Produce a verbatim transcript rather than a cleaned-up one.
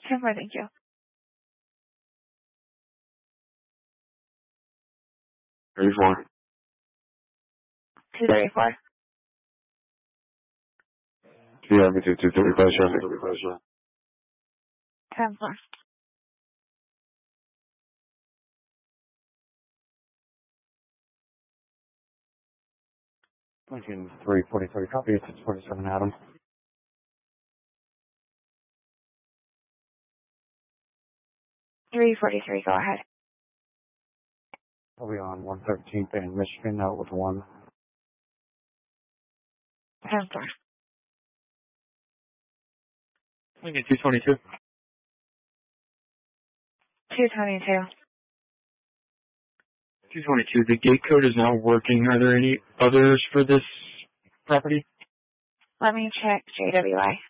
ten four, thank you. thirty-four. two thirty-four. Yeah, me too, two thirty-five, sure. ten four. Lincoln three forty-three, copy, six forty-seven, Adam. three forty-three, go ahead. I'll be on one thirteenth in Michigan, out with one. ten four. Lincoln two twenty-two. two twenty-two. two twenty-two, the gate code is now working. Are there any others for this property? Let me check J W I.